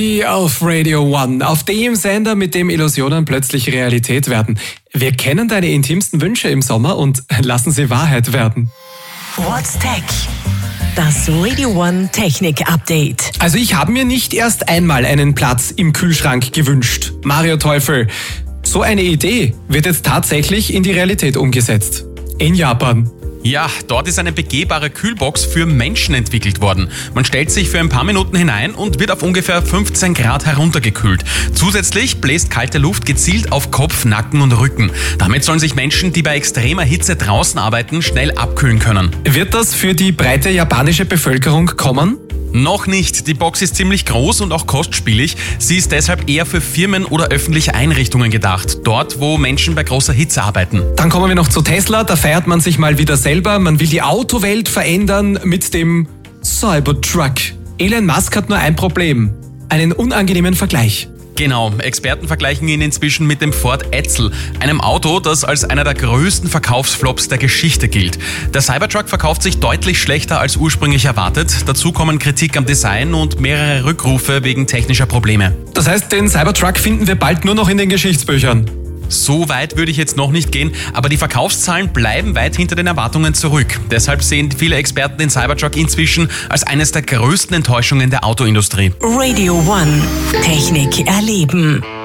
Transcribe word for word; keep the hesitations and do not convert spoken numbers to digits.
Auf Radio One, auf dem Sender, mit dem Illusionen plötzlich Realität werden. Wir kennen deine intimsten Wünsche im Sommer und lassen sie Wahrheit werden. What's Tech? Das Radio One Technik Update. Also ich habe mir nicht erst einmal einen Platz im Kühlschrank gewünscht. Mario Teufel, so eine Idee wird jetzt tatsächlich in die Realität umgesetzt. In Japan. Ja, dort ist eine begehbare Kühlbox für Menschen entwickelt worden. Man stellt sich für ein paar Minuten hinein und wird auf ungefähr fünfzehn Grad heruntergekühlt. Zusätzlich bläst kalte Luft gezielt auf Kopf, Nacken und Rücken. Damit sollen sich Menschen, die bei extremer Hitze draußen arbeiten, schnell abkühlen können. Wird das für die breite japanische Bevölkerung kommen? Noch nicht. Die Box ist ziemlich groß und auch kostspielig. Sie ist deshalb eher für Firmen oder öffentliche Einrichtungen gedacht. Dort, wo Menschen bei großer Hitze arbeiten. Dann kommen wir noch zu Tesla. Da feiert man sich mal wieder selber. Man will die Autowelt verändern mit dem Cybertruck. Elon Musk hat nur ein Problem. Einen unangenehmen Vergleich. Genau, Experten vergleichen ihn inzwischen mit dem Ford Edsel, einem Auto, das als einer der größten Verkaufsflops der Geschichte gilt. Der Cybertruck verkauft sich deutlich schlechter als ursprünglich erwartet. Dazu kommen Kritik am Design und mehrere Rückrufe wegen technischer Probleme. Das heißt, den Cybertruck finden wir bald nur noch in den Geschichtsbüchern. So weit würde ich jetzt noch nicht gehen, aber die Verkaufszahlen bleiben weit hinter den Erwartungen zurück. Deshalb sehen viele Experten den Cybertruck inzwischen als eines der größten Enttäuschungen der Autoindustrie. Radio One Technik erleben.